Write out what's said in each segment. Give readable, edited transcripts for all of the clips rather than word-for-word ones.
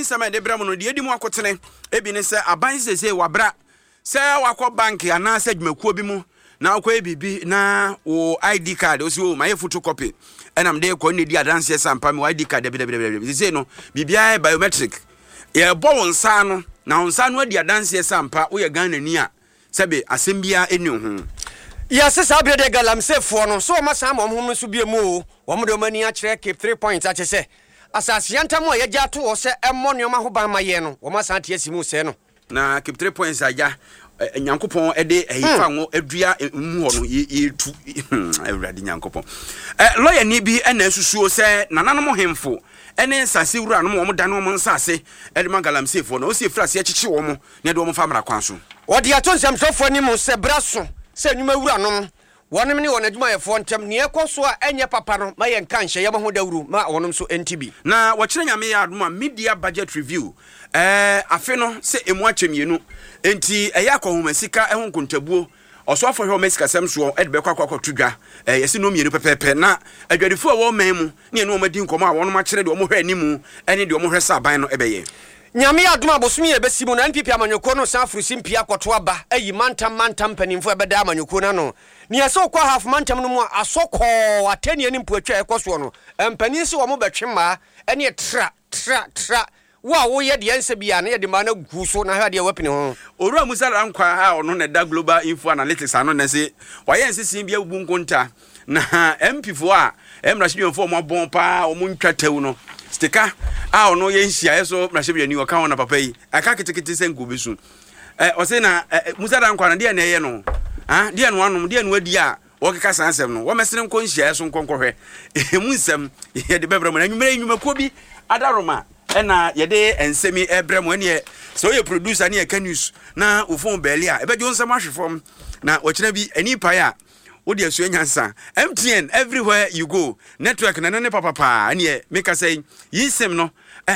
nsama de bra mu no de edi mu akotene ebi ne se aban sese wabra se wakọ bank ana se dwumakuo bi mu na akọ ebibi na wo ID card o si o my photocopy enam de ko ne di adanse sampa me ID card de sese no bibia biometric ye bo wonsa no na wonsa no di adanse sampa wo ye Ghana ni a sebe asembia eni ho ya sesa abede galamsefo no so ma sam omhom so bia mu wo mo de mani a kire keep 3 points a chese asase yantam o ye gya to wo se emmo ne ma ho ban maye no wo ma san te asimu se no na keep 3 points aja nyankopon ede ehifa ngo adua mu ho no yetu awurade nyankopon lawyer ni bi na asusuo se nananom hemfo ene nsase wura no mo dane mo nsase ede magalamsefo no o se frase echichi wo mo ne de wo mo fa mara kwan so odi atonzam sofo ni mo se braso se nyuma wura no wonem ne won adwuma yefo ntem ne ekoso a enye papa no ma ye nka nhye ye mo hodawuru ma wonom so entibi na wo kire nyame ya aduma media budget review afi no se emu achemienu enti eya akohoma sika ehun kontabuo oso afo hwe mesika semso e de bekwa twodwa yesi no mienu pepepe na adwadifo a wo man mu ne enu omadi nkomo a wonom akire de omo hwe animu ene de omo hwe saban no ebeye nyame aduma bosumi ebesimu na NPP amanyoko no san frusi mpia kwoto aba ayi mantam panimfo ebeda amanyoko na no ne yeso kwa half mantam no mu asokọ atani ani mpuatwa ekoso no empani se wo mo betwema ene tra wo ye de ense bia na ye de ma na guso na ha de wapini ho oru musala nkwa ha ono na da global info analytics ano na se waye ensesin bia bubu nkonta na MPfo a emrashidi fo mo bon pa o mo ntwatew no stika a ono ye nhia eso mrashidi ni oka wona papa yi aka kitikiti se ngubisu o se na musala nkwa na de na ye no de no anom de no adi a okeka sansem no wo mesene nko nhia eso nkonkohwe emu nsem ye de bebra mo na nwumere ko bi adaroma ena yede ensemi ebrem ene so ye producer ne ka news na ofon beli a ebejo nsem ahwefom na okina bi ani pa ya wo de asu nyansa MTN everywhere you go network na ne papa ene make say yisem no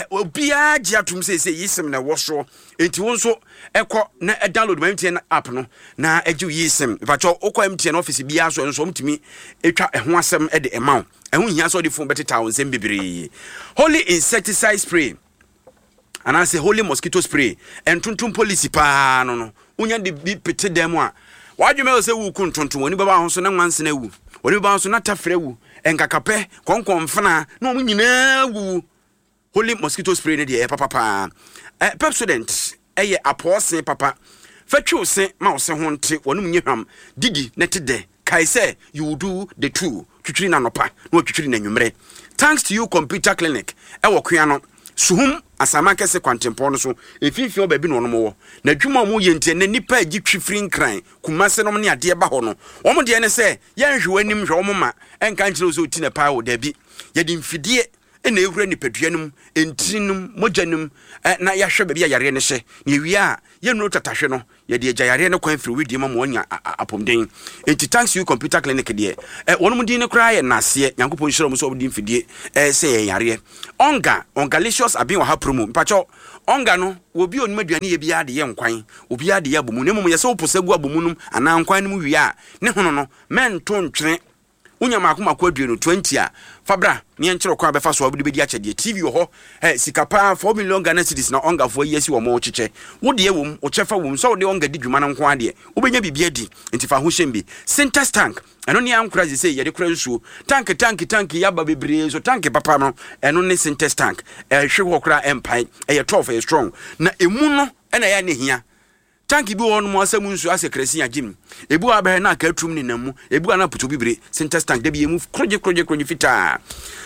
obia gia tum say yisem na wo so enti won so ekọ na download my MTN app no na eju yisem bacho okọ MTN office bia so nso mtumi etwa eho asem e de emaw ehun hia so de phone better town nsem bibiri holy insecticide spray and I say holy mosquito spray entuntum policy pa no unya de bi pete dem a wadweme se wu kuntuntum oni baba ho so na nwanse na wu oni baba so na tafre wu enkakape konkonfana na omu nyina wu holy mosquito spray ne de papa Pepsodent eye apose papa fatwe ose ma ose ho nte wonum nyehwam digi netede kai say you do the two twitwiri na nopa na twitwiri na nwumre thanks to you computer clinic ewo kua no suhum asama kese kwantempo no so efifi obabi no no na dwuma mu ye ntie na nipa agi twifiri nkran kumase no ne ade ba ho no wo de ne se ye nhwe wanim hwe wo ma enka nkyere so oti na pa wo da bi ye di mfidie ena ehura nipaduanum entinum mojanum na ya hwe bia yare ne hye ne wi a ye no tatahwe no ye de yare ne kwan firi wedi ma mo nya apomden enti thanks you computer clinic de wonum din ne kra ye nase yankopon hiro mo so obdi mfidie se ye yare ongalicious abin wa ha promo mpacho onga no obi onum aduane ye bia de ye nkwan obi ade ye abomu ne mum ye se oposagu abomunum ana nkwan ne mu wi a ne hono no men to ntwene unya makoma aduenu 20 a fabra ne enkyere kwa befa so obudi bedi akyede TV ho sikapa 4 million Ghana cedis na onga fo yesi wo mo kyeche wo de wom wo chefa wom so de onga di dwuma na nko ade ubenya bibia di entifa ho hyembi Sintex tank eno ne ankura ze ye de kura nsuo tank yaba bebre so tank papa no eno ne Sintex tank hwe ho kura empire ye 12 ye strong na emu no ena ya ne hia tanki bi won mo asam nsu asekresi agim ebu abahe na aka tum ni namu ebu ana puto bibire Sintex tank de bi emu kroje fita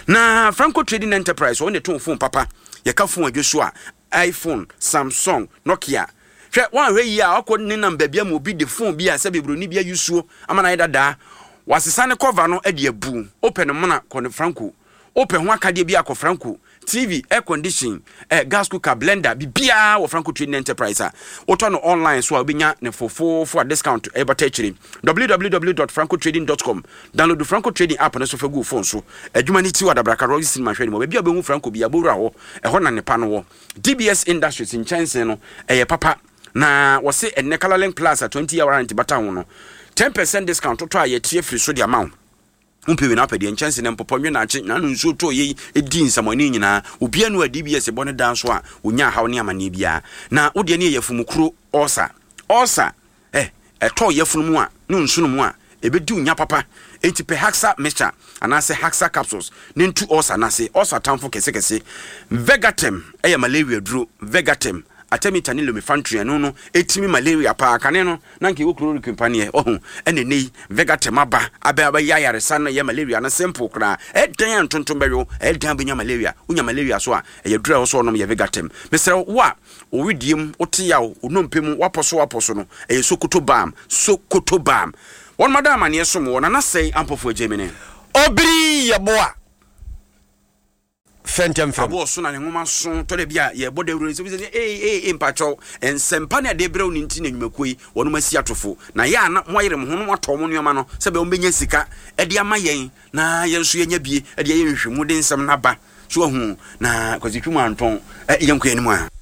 na Franco Trading Enterprise on the ton phone papa ye ka phone adwoso a iPhone Samsung Nokia hwe wan hwe yi a akọ ne namba bia mo bi de phone bi a se bebroni bia yusuo ama na dada wasesa ne cover no e de abu open mo na ko ne Franco open ho akade bi akọ Franco TV, air condition, gas cooker, blender, bibia or Franco Trading Enterprise. Oto no online so abinya ne for discount ebatechiri. www.francotrading.com. Download the Franco Trading app na so for go phone so. Adwuma ni ti wa dabra karo sin ma hwede mo bia be hu Franco bia bowra ho. Ho na ne pa no wo. DBS Industries in Chance no papa na wo se Enekala Link Plus 20 year warranty bata ho no. 10% discount to try ye tie free so the amount. umpewe na apede nchance ne mpopɔnwe na ache na no nso to ye edi nsamani nyina obia no adibs bɔ ne dan so a onya haw ne amane bia na wode ne yefumukuro osa eto yefunu mu a no nso no mu a ebedi unya papa enti pe haxa mixture anase haxa capsules ne ntu osa nase osa tamfo kese Vegatem malaria duro Vegatem atemita ni lumifantry no etimi malaria pa kane no na nke wokuro company ene nei Vegatem aba yayaresa no ye malaria na simple kra edan antonton bewo edan benya malaria unya malaria so a ye dura so no ye Vegatem mesere wa owidiem otiyaw onompem waposo no Sokoto Balm one madam ane som wona na say ampofo Gemini obri yeboa fentem abo so na ne ngoma so to de bia ye boda wuro so bi mpacho ensempa na de brew ni nti na nwumakoi wono masi atofo na ya na moyere mo hono ato mo nneoma no se be o benya sika e de ama yen na ye nso ye nya bie e de ye nhwemu de nsem na ba so hu na kwazitwu anton ye nkwa ni mu a